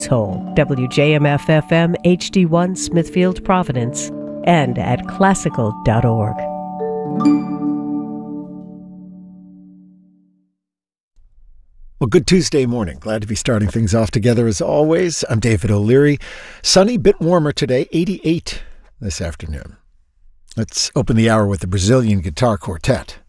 Toll, WJMF-FM HD1 Smithfield, Providence, and at classical.org. Well, good Tuesday morning. Glad to be starting things off together as always. I'm David O'Leary. Sunny, bit warmer today, 88 this afternoon. Let's open the hour with the Brazilian Guitar Quartet.